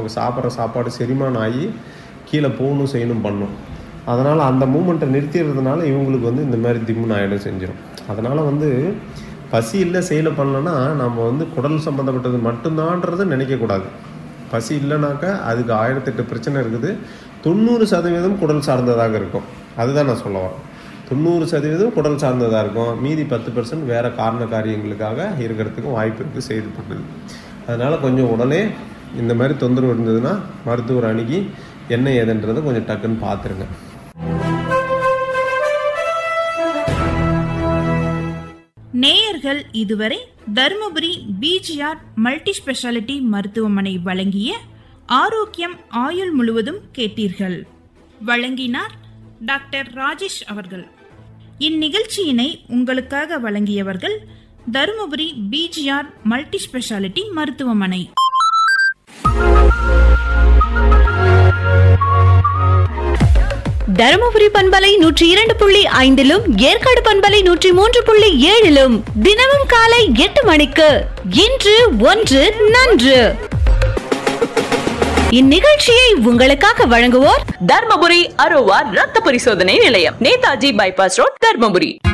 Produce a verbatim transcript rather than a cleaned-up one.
அவங்க சாப்பிட்ற சாப்பாடு செரிமானம் ஆகி கீழே போகணும் செய்யணும் பண்ணும். அதனால் அந்த மூமெண்ட்டை நிறுத்திடுறதுனால இவங்களுக்கு வந்து இந்த மாதிரி திம்முன்னு ஆகிடும் செஞ்சிடும். அதனால் வந்து பசி இல்லை செயலை பண்ணலன்னா நம்ம வந்து குடல் சம்மந்தப்பட்டது மட்டும்தான்றது நினைக்கக்கூடாது. பசி இல்லைனாக்கா அதுக்கு ஆயிரத்தெட்டு பிரச்சனை இருக்குது. தொண்ணூறு சதவீதம் குடல் சார்ந்ததாக இருக்கும். அதுதான் நான் சொல்ல வரேன். தொண்ணூறு சதவீதம் குடல் சார்ந்ததாக இருக்கும். மீதி பத்து பர்சன்ட் வேறு காரண காரியங்களுக்காக இருக்கிறதுக்கும் வாய்ப்பு இருக்குது, செய்து பண்ணுது. அதனால் கொஞ்சம் உடனே இந்த மாதிரி தொந்தரவு இருந்ததுன்னா மருத்துவர் அணுகி என்ன ஏதுன்றதை கொஞ்சம் டக்குன்னு பார்த்துருங்க. நேயர்கள் இதுவரை தருமபுரி பிஜிஆர் மல்டி ஸ்பெஷாலிட்டி மருத்துவமனை வழங்கிய ஆரோக்கியம் ஆயுள் முழுவதும் கேட்டீர்கள். வழங்கினார் டாக்டர் ராஜேஷ் அவர்கள். இந்நிகழ்ச்சியினை உங்களுக்காக வழங்கியவர்கள் தருமபுரி பிஜிஆர் மல்டி ஸ்பெஷாலிட்டி மருத்துவமனை. தருமபுரி பண்பலை நூற்றி இரண்டு புள்ளி ஐந்திலும் ஏற்காடு பண்பலை நூற்றி மூன்று புள்ளி ஏழிலும் தினமும் காலை எட்டு மணிக்கு இன்று ஒன்று நன்று. இந்நிகழ்ச்சியை உங்களுக்காக வழங்குவோர் தர்மபுரி அரோவா ரத்த பரிசோதனை நிலையம், நேதாஜி பைபாஸ் ரோட், தர்மபுரி.